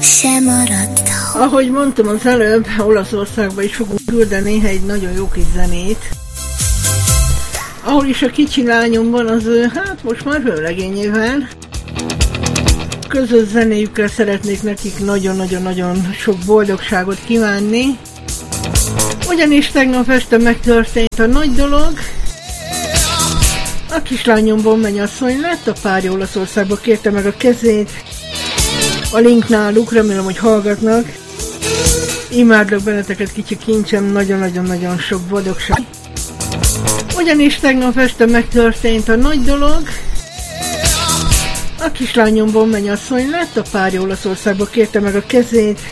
sem maradtam. Ahogy mondtam az előbb, Olaszországba is fogunk küldeni egy nagyon jó kis zenét. Ahol is a kicsi lányom van az ő, hát most már vőlegényével. Közös zenéjükkel szeretnék nekik nagyon-nagyon-nagyon sok boldogságot kívánni. Ugyanis tegnap este megtörtént a nagy dolog. A kislányomból mennyasszony lett, a párja Olaszországba kérte meg a kezét. A link náluk, remélem, hogy hallgatnak. Imádlak benneteket, kicsi kincsem, nagyon-nagyon-nagyon sok boldogság. Ugyanis tegnap este megtörtént a nagy dolog. A kislányomból mennyasszony lett, a párja Olaszországba kérte meg a kezét.